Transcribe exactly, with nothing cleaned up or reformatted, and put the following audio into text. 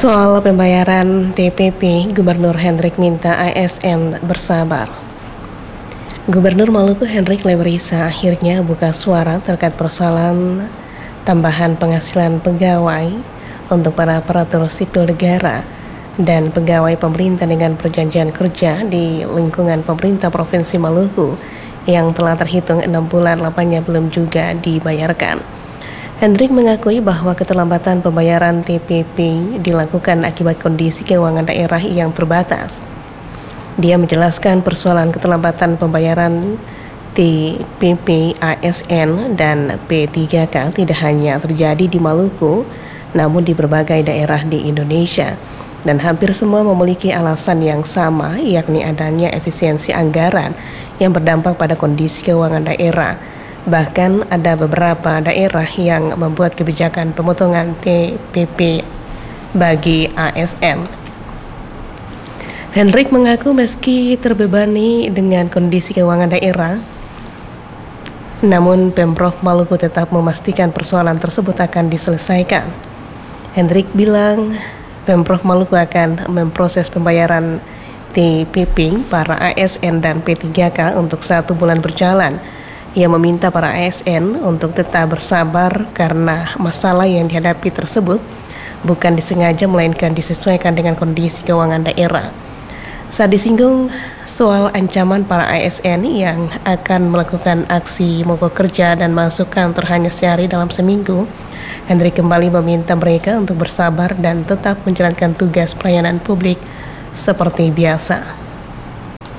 Soal pembayaran T P P, Gubernur Hendrik minta A S N bersabar. Gubernur Maluku Hendrik Lewerisa akhirnya buka suara terkait persoalan tambahan penghasilan pegawai untuk para aparatur sipil negara dan pegawai pemerintah dengan perjanjian kerja di lingkungan pemerintah Provinsi Maluku yang telah terhitung enam bulan lamanya belum juga dibayarkan. Hendrik mengakui bahwa keterlambatan pembayaran T P P dilakukan akibat kondisi keuangan daerah yang terbatas. Dia menjelaskan persoalan keterlambatan pembayaran T P P A S N dan P tiga K tidak hanya terjadi di Maluku, namun di berbagai daerah di Indonesia. Dan hampir semua memiliki alasan yang sama, yakni adanya efisiensi anggaran yang berdampak pada kondisi keuangan daerah. Bahkan ada beberapa daerah yang membuat kebijakan pemotongan T P P bagi A S N. Hendrik mengaku meski terbebani dengan kondisi keuangan daerah, namun Pemprov Maluku tetap memastikan persoalan tersebut akan diselesaikan. Hendrik bilang Pemprov Maluku akan memproses pembayaran T P P para A S N dan P tiga K untuk satu bulan berjalan. Ia meminta para A S N untuk tetap bersabar karena masalah yang dihadapi tersebut bukan disengaja melainkan disesuaikan dengan kondisi keuangan daerah. Saat disinggung soal ancaman para A S N yang akan melakukan aksi mogok kerja dan masuk kantor hanya sehari dalam seminggu, Hendrik kembali meminta mereka untuk bersabar dan tetap menjalankan tugas pelayanan publik seperti biasa.